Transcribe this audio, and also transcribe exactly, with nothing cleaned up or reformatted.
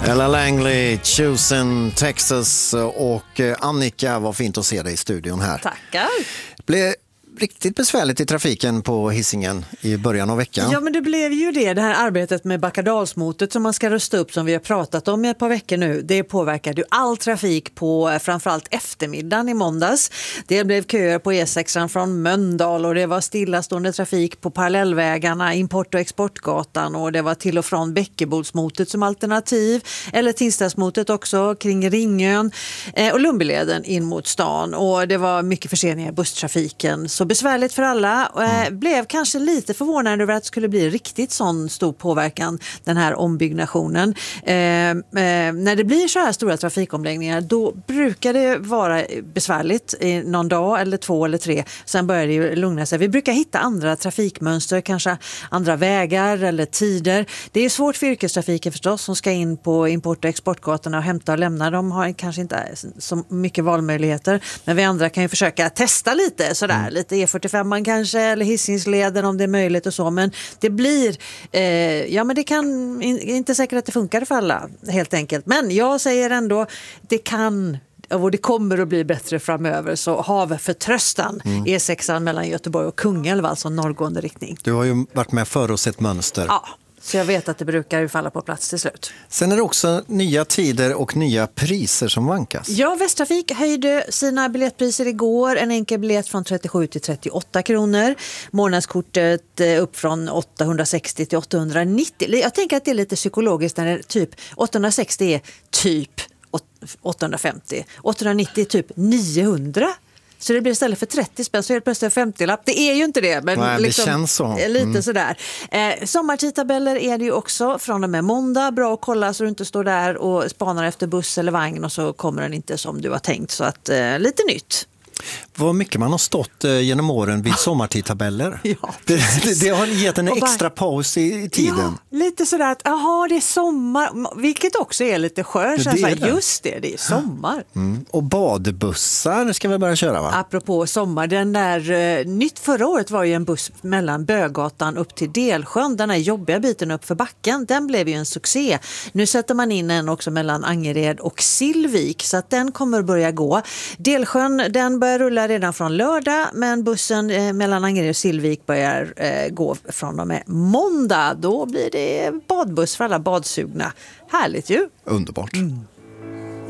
Ella Langley, Chosen, Texas och Annika, vad fint att se dig i studion här. Tackar. Blev riktigt besvärligt i trafiken på Hisingen i början av veckan. Ja, men det blev ju det, det här arbetet med Backardalsmotet som man ska rösta upp som vi har pratat om i ett par veckor nu. Det påverkade ju all trafik på framförallt eftermiddagen i måndags. Det blev köer på E sex från Mölndal och det var stillastående trafik på parallellvägarna, import- och exportgatan, och det var till och från Bäckebodsmotet som alternativ, eller Tingstadsmotet också kring Ringön och Lundbyleden in mot stan, och det var mycket förseningar i busstrafiken. Så besvärligt för alla. Mm. Blev kanske lite förvånad över att det skulle bli riktigt sån stor påverkan, den här ombyggnationen. Eh, eh, när det blir så här stora trafikomläggningar, då brukar det vara besvärligt i någon dag eller två eller tre. Sen börjar det ju lugna sig. Vi brukar hitta andra trafikmönster, kanske andra vägar eller tider. Det är svårt för yrkestrafiken förstås som ska in på import- och exportgatorna och hämta och lämna. De har kanske inte så mycket valmöjligheter, men vi andra kan ju försöka testa lite sådär. Mm. Lite E fyrtiofem kanske, eller Hisingsleden om det är möjligt och så, men det blir eh, ja men det kan in, inte säkert att det funkar för alla helt enkelt, men jag säger ändå det kan och det kommer att bli bättre framöver, så hav förtröstan. Mm. E sex mellan Göteborg och Kungälv, alltså norrgående riktning. Du har ju varit med för och sett mönster. Ja. Så jag vet att det brukar falla på plats till slut. Sen är det också nya tider och nya priser som vankas. Ja, Västtrafik höjde sina biljettpriser igår. En enkel biljett från trettiosju till trettioåtta kronor. Månadskortet upp från åttahundrasextio till åttahundranittio. Jag tänker att det är lite psykologiskt när det typ åttahundrasextio är typ åttahundrafemtio. åttahundranittio är typ niohundra. Så det blir istället för trettio spänn så är det plötsligt femtio-lapp. Det är ju inte det, men nej, liksom, det känns så. Mm. Lite sådär. Eh, sommartidtabeller är det ju också från och med måndag. Bra att kolla så du inte står där och spanar efter buss eller vagn och så kommer den inte som du har tänkt. Så att eh, lite nytt. Vad mycket man har stått eh, genom åren vid sommartidtabeller. Ja, det, det, det har gett en bara, extra paus i, i tiden. Ja, lite sådär att aha, det är sommar, vilket också är lite skönt. Det är det. Just det, det är sommar. Mm. Och badbussar ska vi börja köra, va? Apropå sommar, den där eh, nytt förra året var ju en buss mellan Bögatan upp till Delsjön, den här jobbiga biten upp för backen, den blev ju en succé. Nu sätter man in en också mellan Angered och Silvik, så att den kommer börja gå. Delsjön, den börjar rulla redan från lördag, men bussen eh, mellan Angered och Silvik börjar eh, gå från och med måndag. Då blir det badbuss för alla badsugna. Härligt ju. Underbart. Mm.